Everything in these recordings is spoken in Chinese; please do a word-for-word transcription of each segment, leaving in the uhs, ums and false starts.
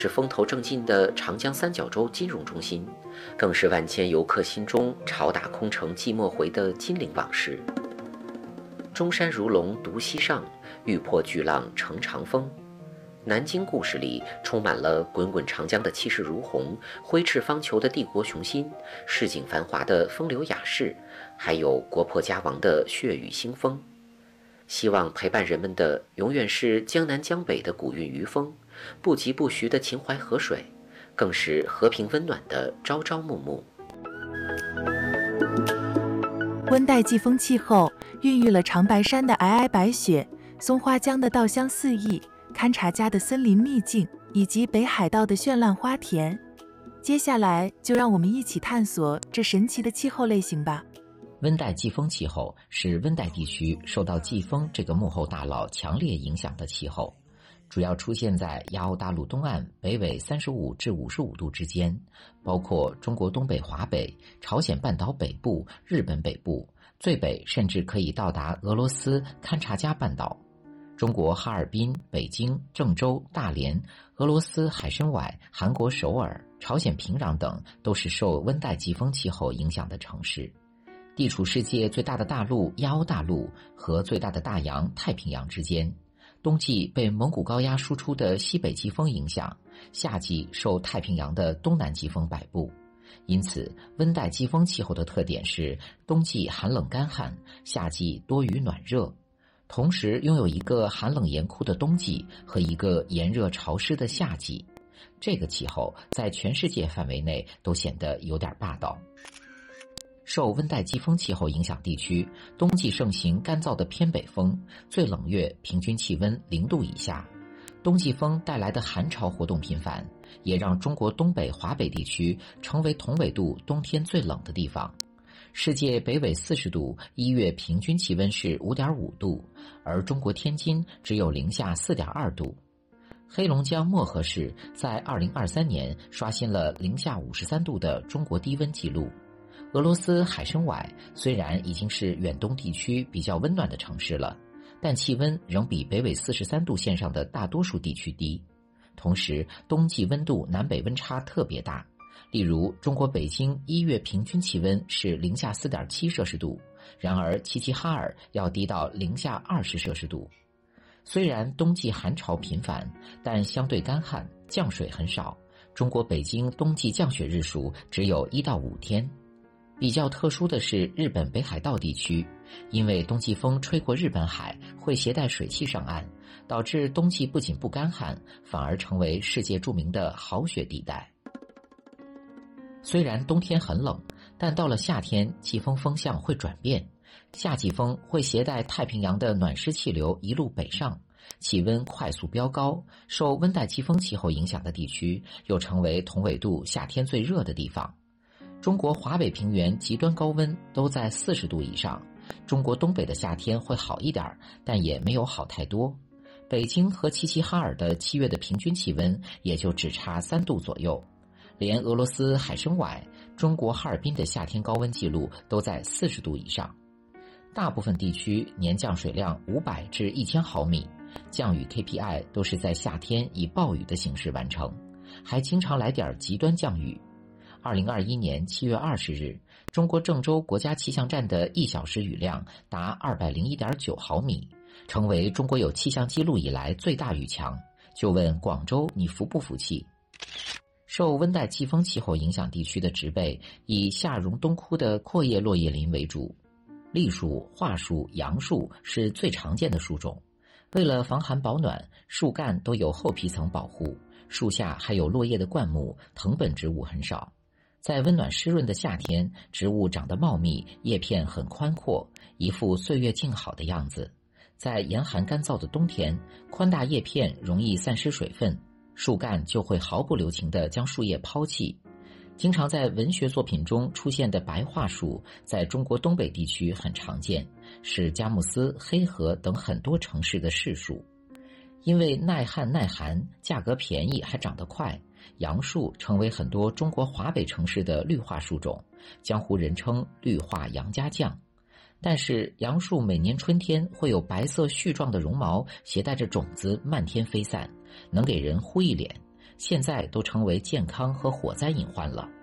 是风头正劲的长江三角洲金融中心，更是万千游客心中潮打空城寂寞回的金陵往事。中山如龙独西上，欲破巨浪乘长风。南京故事里充满了滚滚长江的气势如虹，挥斥方遒的帝国雄心，市井繁华的风流雅士，还有国破家亡的血雨腥风。希望陪伴人们的永远是江南江北的古韵余风，不疾不徐的秦淮河水，更是和平温暖的朝朝暮暮。 温带季风气候孕育了长白山的皑皑白雪，松花江的稻香四溢，勘察家的森林秘境，以及北海道的绚烂花田。接下来就让我们一起探索这神奇的气候类型吧。 温带季风气候是温带地区受到季风这个幕后大佬强烈影响的气候，主要出现在亚欧大陆东岸北纬三十五至五十五度之间，包括中国东北华北、朝鲜半岛北部、日本北部，最北甚至可以到达俄罗斯勘察加半岛。中国哈尔滨、北京、郑州、大连、俄罗斯海参崴、韩国首尔、朝鲜平壤等都是受温带季风气候影响的城市。地处世界最大的大陆亚欧大陆和最大的大洋太平洋之间，冬季被蒙古高压输出的西北季风影响，夏季受太平洋的东南季风摆布。因此，温带季风气候的特点是冬季寒冷干旱，夏季多雨暖热，同时拥有一个寒冷严酷的冬季和一个炎热潮湿的夏季。这个气候在全世界范围内都显得有点霸道。受温带季风气候影响地区，冬季盛行干燥的偏北风，最冷月平均气温零度以下。冬季风带来的寒潮活动频繁，也让中国东北华北地区成为同纬度冬天最冷的地方。世界北纬四十度一月平均气温是 五点五度，而中国天津只有零下 四点二度。黑龙江漠河市在二零二三年刷新了零下五十三度的中国低温纪录。俄罗斯海参崴虽然已经是远东地区比较温暖的城市了，但气温仍比北纬四十三度线上的大多数地区低。同时，冬季温度南北温差特别大，例如中国北京一月平均气温是零下 四点七摄氏度，然而齐齐哈尔要低到零下二十摄氏度。虽然冬季寒潮频繁，但相对干旱，降水很少。中国北京冬季降雪日数只有一到五天。比较特殊的是日本北海道地区，因为冬季风吹过日本海会携带水汽上岸，导致冬季不仅不干旱，反而成为世界著名的好雪地带。虽然冬天很冷，但到了夏天季风风向会转变，夏季风会携带太平洋的暖湿气流一路北上，气温快速飙高，受温带季风气候影响的地区又成为同纬度夏天最热的地方。中国华北平原极端高温都在四十度以上，中国东北的夏天会好一点，但也没有好太多。北京和齐齐哈尔的七月的平均气温也就只差三度左右，连俄罗斯海参崴、中国哈尔滨的夏天高温记录都在四十度以上。大部分地区年降水量五百至一千毫米，降雨 K P I 都是在夏天以暴雨的形式完成，还经常来点极端降雨。二零二一年七月二十日，中国郑州国家气象站的一小时雨量达二百零一点九毫米，成为中国有气象记录以来最大雨强。就问广州你服不服气？受温带季风气候影响地区的植被以夏荣冬枯的阔叶落叶林为主，栎树、桦树、杨树是最常见的树种。为了防寒保暖，树干都有厚皮层保护，树下还有落叶的灌木，藤本植物很少。在温暖湿润的夏天，植物长得茂密，叶片很宽阔，一副岁月静好的样子。在严寒干燥的冬天，宽大叶片容易散失水分，树干就会毫不留情地将树叶抛弃。经常在文学作品中出现的白桦树，在中国东北地区很常见，是佳木斯、黑河等很多城市的市树。因为耐旱耐寒，价格便宜还长得快，杨树成为很多中国华北城市的绿化树种，江湖人称绿化杨家将。但是杨树每年春天会有白色絮状的绒毛携带着种子漫天飞散，能给人呼一脸， 现在都成为健康和火灾隐患了。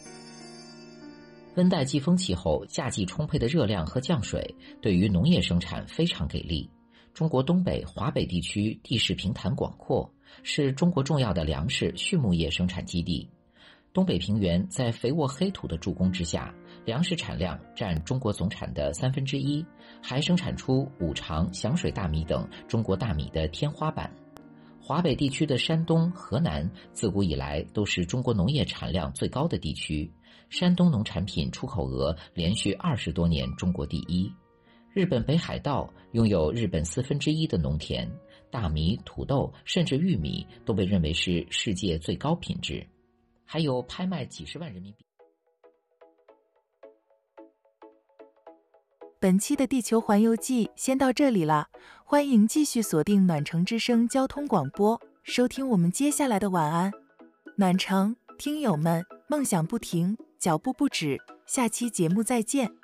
温带季风气候，夏季充沛的热量和降水对于农业生产非常给力。中国东北、华北地区地势平坦广阔，是中国重要的粮食、畜牧业生产基地。东北平原在肥沃黑土的助攻之下，粮食产量占中国总产的三分之一，还生产出五常、响水大米等中国大米的天花板。华北地区的山东、河南自古以来都是中国农业产量最高的地区，山东农产品出口额连续二十多年中国第一。日本北海道拥有日本四分之一的农田，大米、土豆甚至玉米都被认为是世界最高品质，还有拍卖几十万人民币。 本期的地球环游记先到这里了，欢迎继续锁定暖城之声交通广播，收听我们接下来的晚安。暖城听友们，梦想不停，脚步不止，下期节目再见。